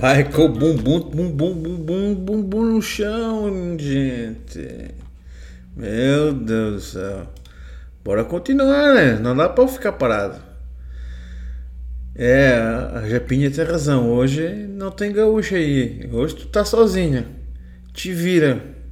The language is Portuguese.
Ai, com o bumbum no chão, gente. Meu Deus do céu. Bora continuar, né? Não dá pra ficar parado. É, a Japinha tem razão. Hoje não tem gaúcha aí. Hoje tu tá sozinha. Te vira.